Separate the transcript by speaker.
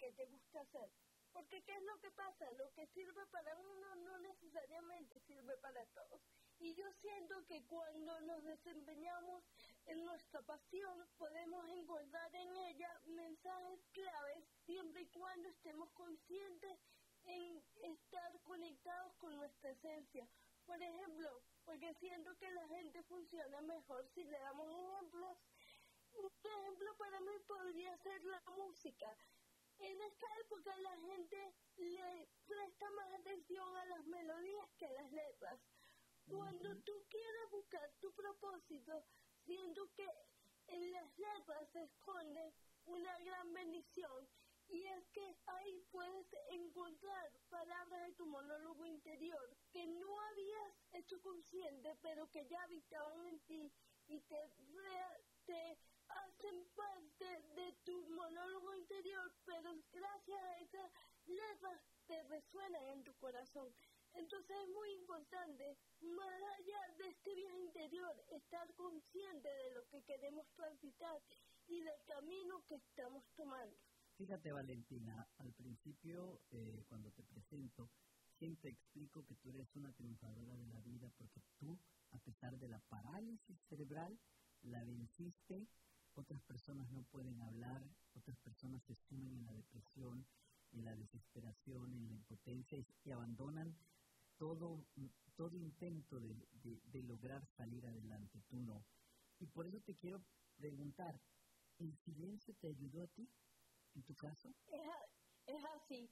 Speaker 1: que te gusta hacer. Porque ¿qué es lo que pasa? Lo que sirve para uno no necesariamente sirve para todos. Y yo siento que cuando nos desempeñamos en nuestra pasión, podemos encontrar en ella mensajes claves siempre y cuando estemos conscientes en estar conectados con nuestra esencia. Por ejemplo, porque siento que la gente funciona mejor si le damos ejemplos. Un ejemplo para mí podría ser la música. En esta época la gente le presta más atención a las melodías que a las letras. Cuando tú quieres buscar tu propósito, siento que en las letras se esconde una gran bendición, y es que ahí puedes encontrar palabras de tu monólogo interior que no habías hecho consciente, pero que ya habitaban en ti y te hacen parte de tu monólogo interior, pero gracias a esas letras te resuenan en tu corazón. Entonces es muy importante, más allá de este viaje interior, estar consciente de lo que queremos transitar y del camino que estamos tomando.
Speaker 2: Fíjate, Valentina, al principio, cuando te presento, siempre explico que tú eres una triunfadora de la vida porque tú, a pesar de la parálisis cerebral, la venciste. Otras personas no pueden hablar, otras personas se sumen en la depresión, en la desesperación, en la impotencia y abandonan todo intento de lograr salir adelante. Tú no. Y por eso te quiero preguntar, ¿el silencio te ayudó a ti, en tu caso?
Speaker 1: Es así.